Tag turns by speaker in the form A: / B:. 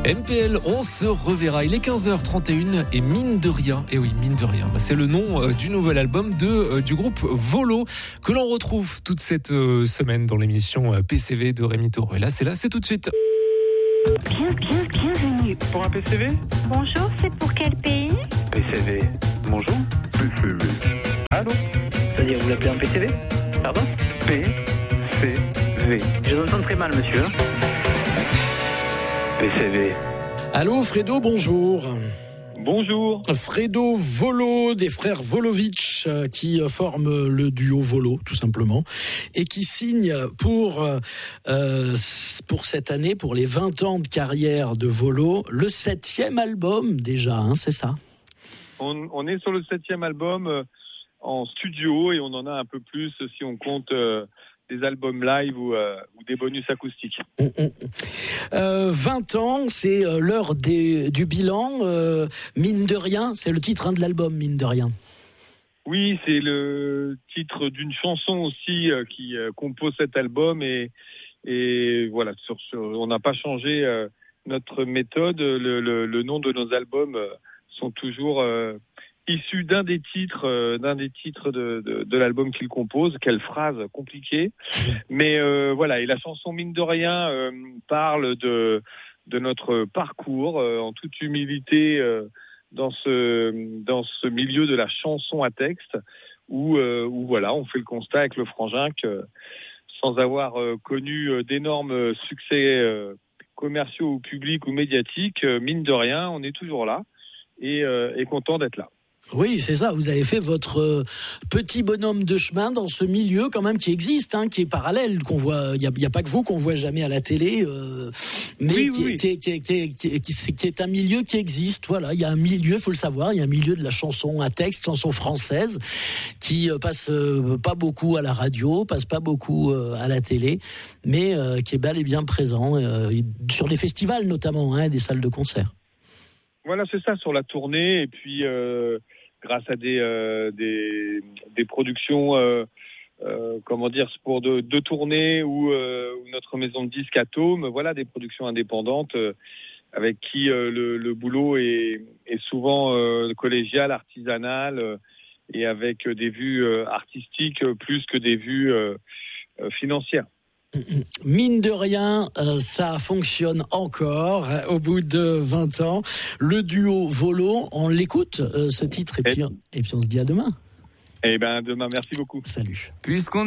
A: NPL, on se reverra. Il est 15h31 et mine de rien, et oui, mine de rien, c'est le nom du nouvel album du groupe Volo que l'on retrouve toute cette semaine dans l'émission PCV de Rémi Taureau. Et là, c'est tout de suite.
B: Bienvenue.
C: Pour un PCV ?
B: Bonjour, c'est pour quel pays ?
C: PCV. Bonjour. PCV. Allô ?
D: C'est-à-dire, vous l'appelez un PCV ? Pardon ?
C: PCV.
D: Je vous entends très mal, monsieur.
C: PCV.
E: Allô, Fredo, bonjour.
C: Bonjour.
E: Fredo Volo, des frères Volovic, qui forment le duo Volo, tout simplement, et qui signent pour cette année, pour les 20 ans de carrière de Volo, le 7e album déjà, c'est ça ?
C: On est sur le 7e album en studio et on en a un peu plus si on compte des albums live ou des bonus acoustiques.
E: 20 ans, c'est l'heure du bilan. Mine de rien, c'est le titre de l'album, Mine de rien.
C: Oui, c'est le titre d'une chanson aussi qui compose cet album et voilà, on n'a pas changé notre méthode. Le nom de nos albums sont toujours issus d'un des titres de l'album qu'il compose. Quelle phrase compliquée. Mais voilà, et la chanson Mine de rien parle de notre parcours en toute humilité dans ce milieu de la chanson à texte où voilà, on fait le constat avec le frangin que sans avoir connu d'énormes succès commerciaux ou publics ou médiatiques, mine de rien, on est toujours là et content d'être là.
E: Oui, c'est ça. Vous avez fait votre petit bonhomme de chemin dans ce milieu quand même qui existe, qui est parallèle, qu'on voit. Il y a pas que vous qu'on voit jamais à la télé, mais qui est un milieu qui existe. Voilà, il y a un milieu, faut le savoir. Il y a un milieu de la chanson à texte, chanson française, qui passe pas beaucoup à la radio, passe pas beaucoup à la télé, mais qui est bel et bien présent sur les festivals notamment, des salles de concert.
C: Voilà, c'est ça, sur la tournée, et puis grâce à des productions, pour de tournées ou notre maison de disques Atome, voilà, des productions indépendantes avec qui le boulot est souvent collégial, artisanal, et avec des vues artistiques plus que des vues financières.
E: Mine de rien, ça fonctionne encore au bout de 20 ans. Le duo Volo, on l'écoute, ce titre, et puis on se dit à demain.
C: Eh bien, demain, merci beaucoup.
E: Salut.
A: Puisqu'on